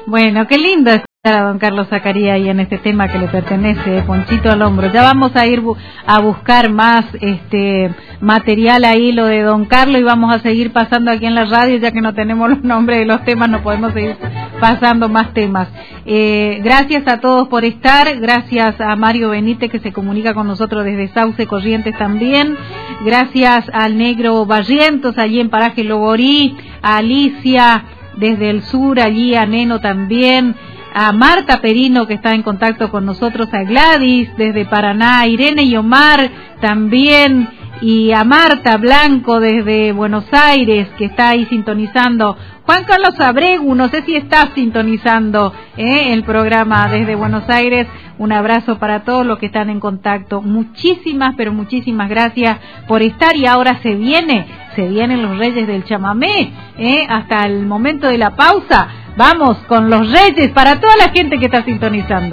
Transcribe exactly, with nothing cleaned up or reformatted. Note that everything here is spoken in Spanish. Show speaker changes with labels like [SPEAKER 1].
[SPEAKER 1] Bueno, qué lindo escuchar a don Carlos Zacarías ahí en este tema que le pertenece, Ponchito al hombro. Ya vamos a ir bu a buscar más este material ahí, lo de don Carlos, y vamos a seguir pasando aquí en la radio, ya que no tenemos los nombres de los temas, no podemos seguir pasando más temas. Eh, gracias a todos por estar, gracias a Mario Benítez, que se comunica con nosotros desde Sauce Corrientes también, gracias al Negro Barrientos, allí en Paraje Loborí, a Alicia desde el sur, allí a Neno también, a Marta Perino, que está en contacto con nosotros, a Gladys desde Paraná, a Irene y Omar también, y a Marta Blanco desde Buenos Aires, que está ahí sintonizando. Juan Carlos Abregu, no sé si está sintonizando ¿eh? el programa desde Buenos Aires. Un abrazo para todos los que están en contacto. Muchísimas, pero muchísimas gracias por estar. Y ahora se viene, se vienen los Reyes del Chamamé, ¿eh? hasta el momento de la pausa. Vamos con los Reyes para toda la gente que está sintonizando.